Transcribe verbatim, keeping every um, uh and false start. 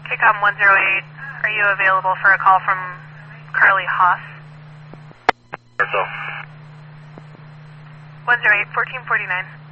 K COM one zero eight, are you available for a call from Carly Haas? So. one zero eight, fourteen forty-nine.